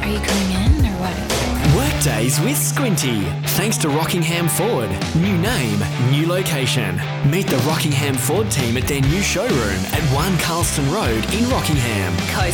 Are you coming in or what? Workdays with Squinty. Thanks to Rockingham Ford. New name, new location. Meet the Rockingham Ford team at their new showroom at 1 Carlston Road in Rockingham. Coast